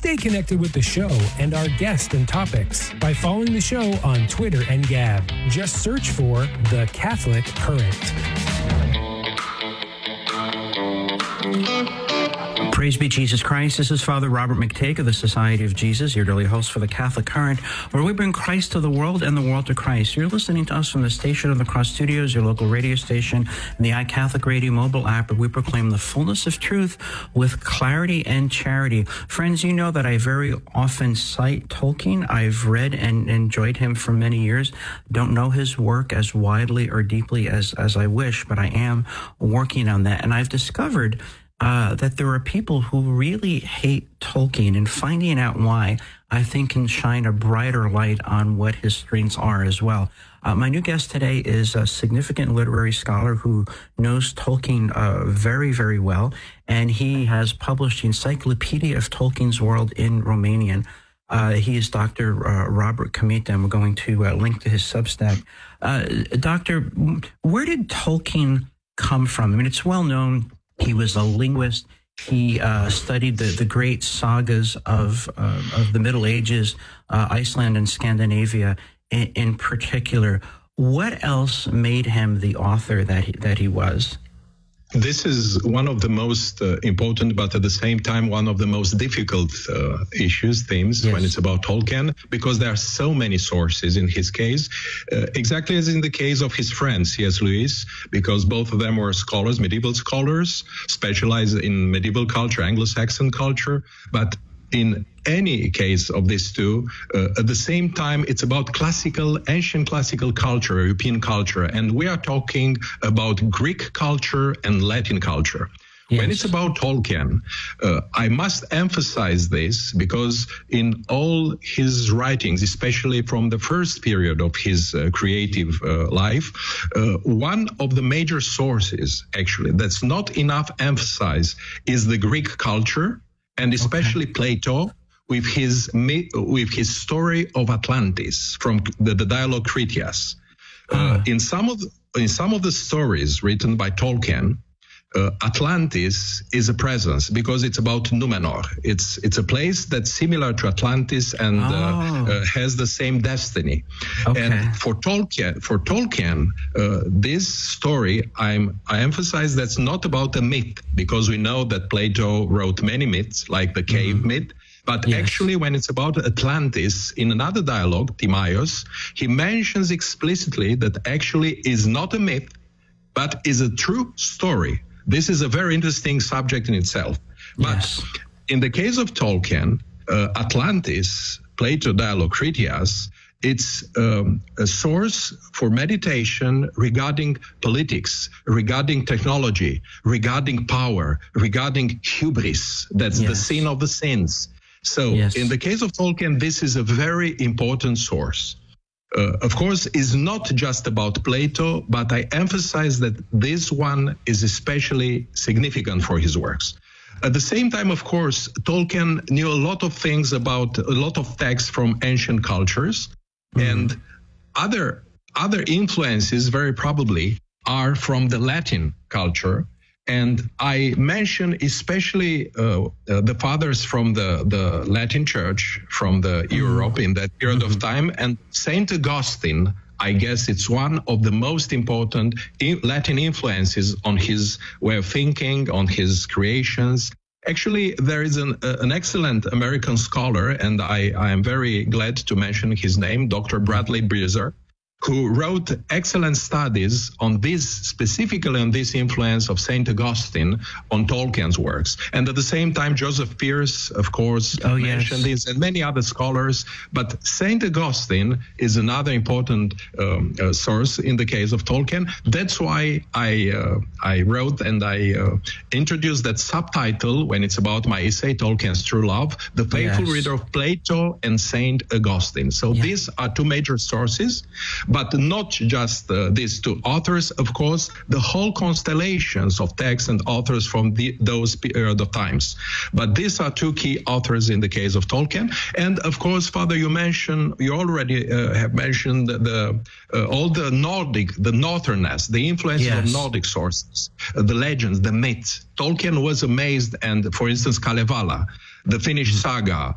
Stay connected with the show and our guests and topics by following the show on Twitter and Gab. Just search for The Catholic Current. Praise be Jesus Christ. This is Father Robert McTague of the Society of Jesus, your daily host for the Catholic Current, where we bring Christ to the world and the world to Christ. You're listening to us from the Station of the Cross Studios, your local radio station, and the iCatholic Radio mobile app, where we proclaim the fullness of truth with clarity and charity. Friends, you know that I very often cite Tolkien. I've read and enjoyed him for many years. Don't know his work as widely or deeply as I wish, but I am working on that. And I've discovered that there are people who really hate Tolkien, and finding out why, I think, can shine a brighter light on what his strengths are as well. My new guest today is a significant literary scholar who knows Tolkien very, very well, and he has published the Encyclopedia of Tolkien's World in Romanian. He is Dr. Robert Comita, and we're going to link to his Substack. Doctor, where did Tolkien come from? I mean, it's well known he was a linguist. He studied the great sagas of the Middle Ages, Iceland and Scandinavia in particular. What else made him the author that he was? This is one of the most important, but at the same time, one of the most difficult themes when it's about Tolkien, because there are so many sources in his case, exactly as in the case of his friend, C.S. Lewis, because both of them were scholars, medieval scholars, specialized in medieval culture, Anglo-Saxon culture, but in any case of these two, at the same time, it's about ancient classical culture, European culture, and we are talking about Greek culture and Latin culture. Yes. When it's about Tolkien, I must emphasize this because in all his writings, especially from the first period of his creative life, one of the major sources, actually, that's not enough emphasized is the Greek culture, and especially Plato, with his story of Atlantis from the dialogue Critias. In some of the stories written by Tolkien, Atlantis is a presence because it's about Numenor. It's a place that's similar to Atlantis and has the same destiny. Okay. And for Tolkien, this story, I emphasize that's not about a myth, because we know that Plato wrote many myths, like the cave myth. But actually, when it's about Atlantis, in another dialogue, Timaeus, he mentions explicitly that actually is not a myth, but is a true story. This is a very interesting subject in itself. But in the case of Tolkien, Atlantis, Plato dialogue Critias, it's a source for meditation regarding politics, regarding technology, regarding power, regarding hubris. That's the sin of the sins. So in the case of Tolkien, this is a very important source. Of course, is not just about Plato, but I emphasize that this one is especially significant for his works. At the same time, of course, Tolkien knew a lot of things about a lot of texts from ancient cultures, and other influences very probably are from the Latin culture. And I mention especially the fathers from the Latin Church, from the Europe in that period of time. And Saint Augustine, I guess it's one of the most important Latin influences on his way of thinking, on his creations. Actually, there is an excellent American scholar, and I am very glad to mention his name, Dr. Bradley Breezer, who wrote excellent studies on this, specifically on this influence of St. Augustine on Tolkien's works. And at the same time, Joseph Pearce, of course, mentioned this, and many other scholars. But St. Augustine is another important source in the case of Tolkien. That's why I wrote and I introduced that subtitle when it's about my essay, Tolkien's True Love, The Faithful Reader of Plato and St. Augustine. So these are two major sources. But not just these two authors, of course, the whole constellations of texts and authors from those period of times. But these are two key authors in the case of Tolkien. And of course, Father, you already have mentioned all the Nordic, the northernness, the influence of Nordic sources, the legends, the myths. Tolkien was amazed, and for instance, Kalevala, the Finnish saga,